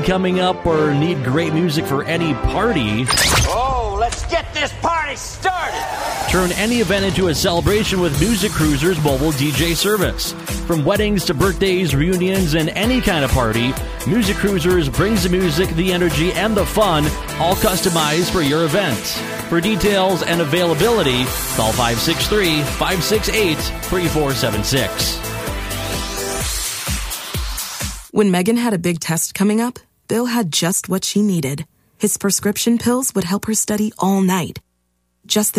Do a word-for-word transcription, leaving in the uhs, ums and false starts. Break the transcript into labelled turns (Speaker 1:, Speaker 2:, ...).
Speaker 1: coming up or need great music for any party?
Speaker 2: Oh, let's get this party started!
Speaker 1: Turn any event into a celebration with Music Cruiser's mobile D J service. From weddings to birthdays, reunions, and any kind of party, Music Cruisers brings the music, the energy, and the fun, all customized for your event. For details and availability, call five six three, five six eight, three four seven six.
Speaker 3: When Megan had a big test coming up, Bill had just what she needed. His prescription pills would help her study all night. Just